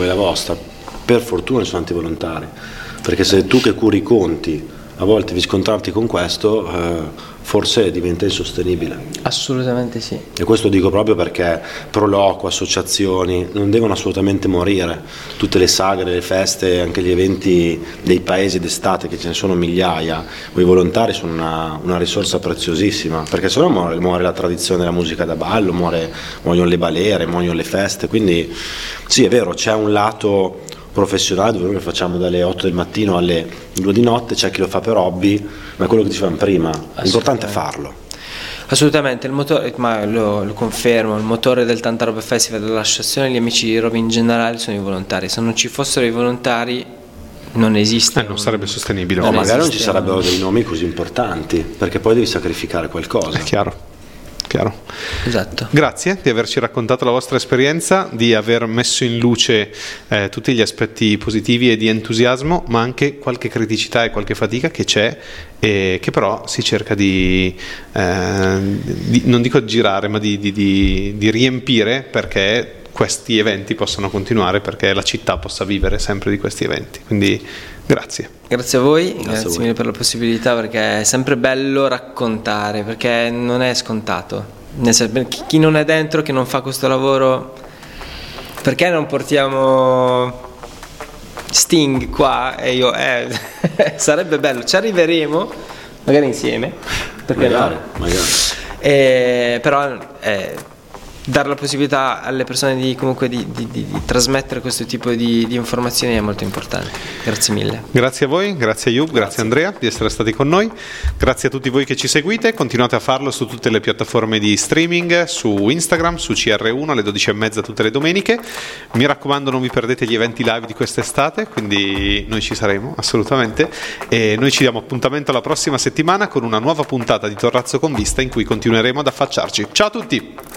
la vostra. Per fortuna ci sono tanti volontari, perché se tu che curi i conti a volte vi scontrarti con questo, forse diventa insostenibile. Assolutamente sì. E questo dico proprio perché Proloco, associazioni non devono assolutamente morire. Tutte le sagre, le feste, anche gli eventi dei paesi d'estate, che ce ne sono migliaia, quei volontari sono una risorsa preziosissima, perché se no muore la tradizione della musica da ballo, muoiono le balere, muoiono le feste. Quindi sì, è vero, c'è un lato professionale dove noi lo facciamo dalle 8 del mattino alle 2 di notte, c'è chi lo fa per hobby, ma è quello che dicevamo prima, l'importante è farlo. Assolutamente, il motore, ma lo confermo, il motore del Tanta Roba Festival, dell'associazione, gli amici di Roba in generale sono i volontari. Se non ci fossero i volontari non esiste. Non sarebbe sostenibile. No, magari non ci sarebbero dei nomi così importanti, perché poi devi sacrificare qualcosa. È chiaro. Esatto. Grazie di averci raccontato la vostra esperienza, di aver messo in luce tutti gli aspetti positivi e di entusiasmo, ma anche qualche criticità e qualche fatica che c'è e che però si cerca di non dico girare, ma di riempire, perché questi eventi possano continuare, perché la città possa vivere sempre di questi eventi. Quindi grazie. Grazie a voi, grazie mille per la possibilità, perché è sempre bello raccontare, perché non è scontato. Chi non è dentro, che non fa questo lavoro, perché non portiamo Sting qua e io sarebbe bello, ci arriveremo magari insieme, perché magari. Però dare la possibilità alle persone di trasmettere questo tipo di informazioni è molto importante. Grazie mille. Grazie a voi, grazie a Yub, grazie Andrea di essere stati con noi, grazie a tutti voi che ci seguite, continuate a farlo su tutte le piattaforme di streaming, su Instagram, su CR1 alle 12:30 tutte le domeniche. Mi raccomando, non vi perdete gli eventi live di quest'estate, quindi noi ci saremo assolutamente, e noi ci diamo appuntamento la prossima settimana con una nuova puntata di Torrazzo con Vista, in cui continueremo ad affacciarci. Ciao a tutti!